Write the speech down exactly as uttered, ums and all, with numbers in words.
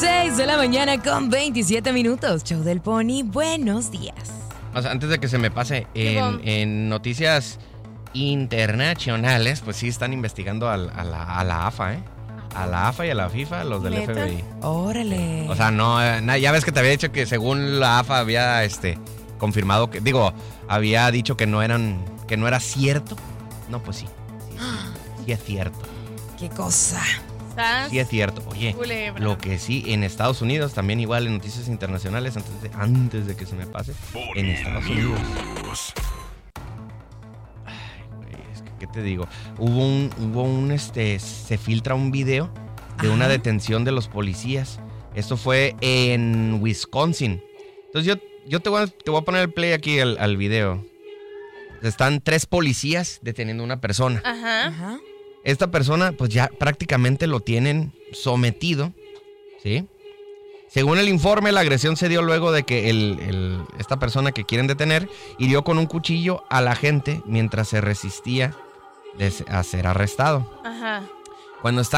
seis de la mañana con veintisiete minutos. Show del Pony, buenos días. O sea, antes de que se me pase, en, en noticias internacionales, pues sí están investigando al, a, la, a la A F A, ¿eh? A la A F A y a la FIFA, los del ¿Neta? F B I. Órale. O sea, no, eh, ya ves que te había dicho que según la A F A había este confirmado que, digo, había dicho que no eran, que no era cierto. No, pues sí. Sí, sí, sí es cierto. ¿Qué cosa? Sí es cierto. Oye, Culebra. lo que sí, en Estados Unidos, también igual en noticias internacionales, antes de, antes de que se me pase, en Estados Unidos. Ay, güey, es que, ¿qué te digo? Hubo un, hubo un, este, se filtra un video de una Ajá. detención de los policías. Esto fue en Wisconsin. Entonces yo, yo te, voy a, te voy a poner el play aquí al, al video. Están tres policías deteniendo a una persona. Ajá. Ajá. Esta persona, pues ya prácticamente lo tienen sometido, ¿sí? Según el informe, la agresión se dio luego de que el, el, esta persona que quieren detener hirió con un cuchillo a la gente mientras se resistía de, a ser arrestado. Ajá. Cuando está